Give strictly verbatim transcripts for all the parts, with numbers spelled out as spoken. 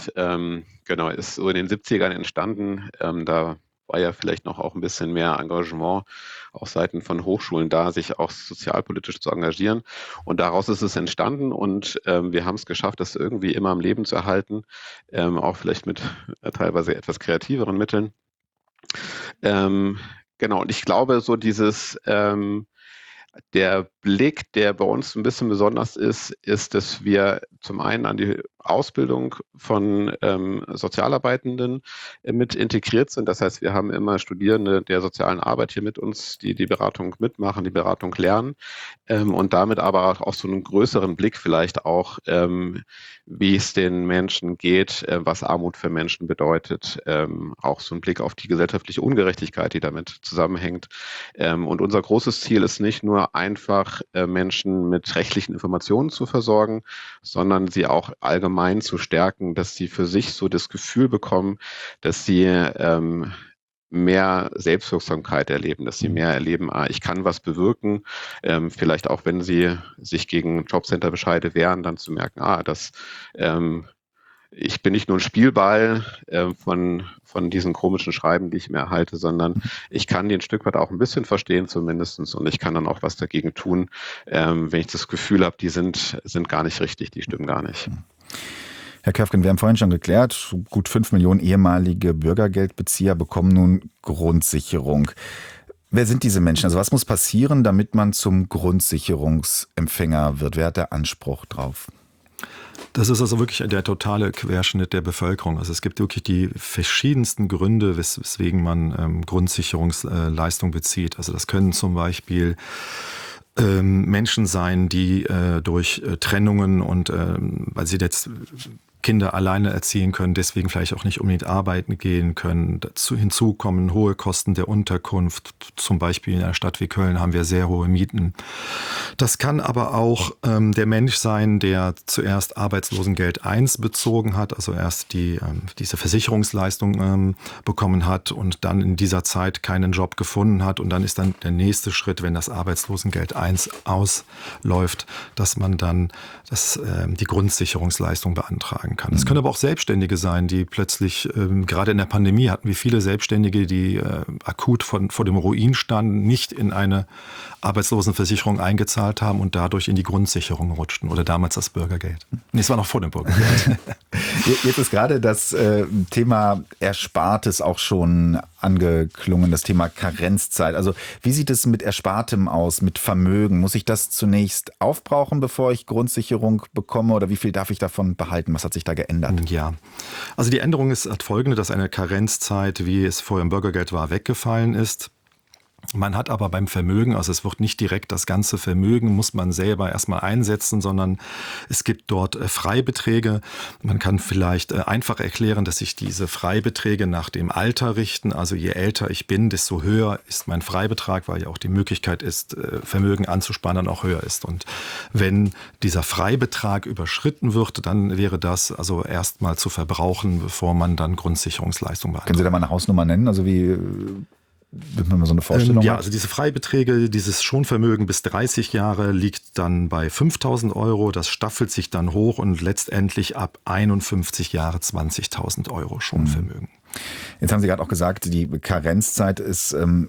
ähm, genau, ist so in den siebzigern entstanden. Ähm, da war ja vielleicht noch auch ein bisschen mehr Engagement auf Seiten von Hochschulen da, sich auch sozialpolitisch zu engagieren. Und daraus ist es entstanden und ähm, wir haben es geschafft, das irgendwie immer am Leben zu erhalten, ähm, auch vielleicht mit äh, teilweise etwas kreativeren Mitteln. Ähm, genau, und ich glaube, so dieses ähm, der Blick, der bei uns ein bisschen besonders ist, ist, dass wir zum einen an die Ausbildung von ähm, Sozialarbeitenden äh, mit integriert sind. Das heißt, wir haben immer Studierende der sozialen Arbeit hier mit uns, die die Beratung mitmachen, die Beratung lernen ähm, und damit aber auch so einen größeren Blick vielleicht auch, ähm, wie es den Menschen geht, äh, was Armut für Menschen bedeutet, ähm, auch so ein Blick auf die gesellschaftliche Ungerechtigkeit, die damit zusammenhängt. Ähm, und unser großes Ziel ist nicht nur einfach äh, Menschen mit rechtlichen Informationen zu versorgen, sondern sie auch allgemein zu stärken, dass sie für sich so das Gefühl bekommen, dass sie ähm, mehr Selbstwirksamkeit erleben, dass sie mehr erleben, ah, ich kann was bewirken, ähm, vielleicht auch wenn sie sich gegen Jobcenter-Bescheide wehren, dann zu merken, ah, das ähm, ich bin nicht nur ein Spielball äh, von, von diesen komischen Schreiben, die ich mir erhalte, sondern ich kann die ein Stück weit auch ein bisschen verstehen zumindestens und ich kann dann auch was dagegen tun, ähm, wenn ich das Gefühl habe, die sind, sind gar nicht richtig, die stimmen gar nicht. Herr Köfgen, wir haben vorhin schon geklärt, gut fünf Millionen ehemalige Bürgergeldbezieher bekommen nun Grundsicherung. Wer sind diese Menschen? Also was muss passieren, damit man zum Grundsicherungsempfänger wird? Wer hat da Anspruch drauf? Das ist also wirklich der totale Querschnitt der Bevölkerung. Also es gibt wirklich die verschiedensten Gründe, wes weswegen man ähm, Grundsicherungsleistung bezieht. Also das können zum Beispiel ähm, Menschen sein, die äh, durch äh, Trennungen und ähm, weil sie jetzt Kinder alleine erziehen können, deswegen vielleicht auch nicht unbedingt arbeiten gehen können. Dazu hinzu kommen hohe Kosten der Unterkunft. Zum Beispiel in einer Stadt wie Köln haben wir sehr hohe Mieten. Das kann aber auch ähm, der Mensch sein, der zuerst Arbeitslosengeld eins bezogen hat, also erst die, ähm, diese Versicherungsleistung ähm, bekommen hat und dann in dieser Zeit keinen Job gefunden hat. Und dann ist dann der nächste Schritt, wenn das Arbeitslosengeld eins ausläuft, dass man dann das, ähm, die Grundsicherungsleistung beantragen kann. Es können aber auch Selbstständige sein, die plötzlich, ähm, gerade in der Pandemie hatten wir viele Selbstständige, die äh, akut von, vor dem Ruin standen, nicht in eine Arbeitslosenversicherung eingezahlt haben und dadurch in die Grundsicherung rutschten oder damals das Bürgergeld. Nee, es war noch vor dem Bürgergeld. Jetzt ist gerade das äh, Thema Erspartes auch schon angeklungen, das Thema Karenzzeit. Also wie sieht es mit Erspartem aus, mit Vermögen? Muss ich das zunächst aufbrauchen, bevor ich Grundsicherung bekomme oder wie viel darf ich davon behalten? Was hat sich da geändert? Ja, also die Änderung ist folgende, dass eine Karenzzeit, wie es vorher im Bürgergeld war, weggefallen ist. Man hat aber beim Vermögen, also es wird nicht direkt das ganze Vermögen, muss man selber erstmal einsetzen, sondern es gibt dort Freibeträge. Man kann vielleicht einfach erklären, dass sich diese Freibeträge nach dem Alter richten. Also je älter ich bin, desto höher ist mein Freibetrag, weil ja auch die Möglichkeit ist, Vermögen anzusparen, dann auch höher ist. Und wenn dieser Freibetrag überschritten wird, dann wäre das also erstmal zu verbrauchen, bevor man dann Grundsicherungsleistung beantragt. Können Sie da mal eine Hausnummer nennen? Also wie... Wenn man mal so eine Vorstellung ähm, ja, hat. also diese Freibeträge, dieses Schonvermögen bis dreißig Jahre liegt dann bei fünftausend Euro. Das staffelt sich dann hoch und letztendlich ab einundfünfzig Jahre zwanzigtausend Euro Schonvermögen. Jetzt haben Sie gerade auch gesagt, die Karenzzeit ist ähm,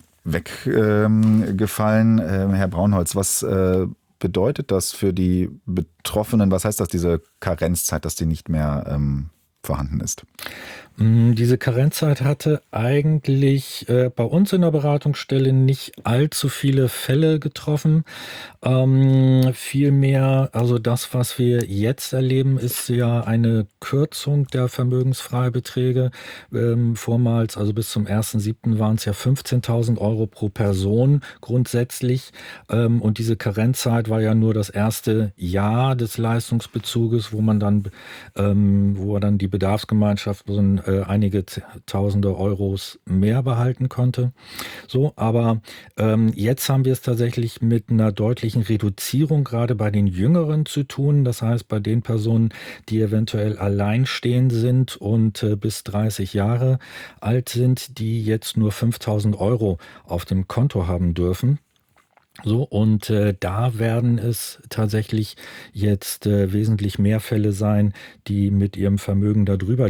weggefallen. Ähm, Herr Braunholz, was äh, bedeutet das für die Betroffenen? Was heißt das, diese Karenzzeit, dass die nicht mehr ähm, vorhanden ist? Diese Karenzzeit hatte eigentlich äh, bei uns in der Beratungsstelle nicht allzu viele Fälle getroffen. Ähm, vielmehr, also das, was wir jetzt erleben, ist ja eine Kürzung der Vermögensfreibeträge. Ähm, vormals, also bis zum ersten siebten waren es ja fünfzehntausend Euro pro Person grundsätzlich. Ähm, und diese Karenzzeit war ja nur das erste Jahr des Leistungsbezuges, wo man dann, ähm, wo dann die Bedarfsgemeinschaft so ein äh, einige Tausende Euros mehr behalten konnte. So, aber ähm, jetzt haben wir es tatsächlich mit einer deutlichen Reduzierung gerade bei den Jüngeren zu tun. Das heißt, bei den Personen, die eventuell alleinstehend sind und äh, bis dreißig Jahre alt sind, die jetzt nur fünftausend Euro auf dem Konto haben dürfen. So, und äh, da werden es tatsächlich jetzt äh, wesentlich mehr Fälle sein, die mit ihrem Vermögen darüber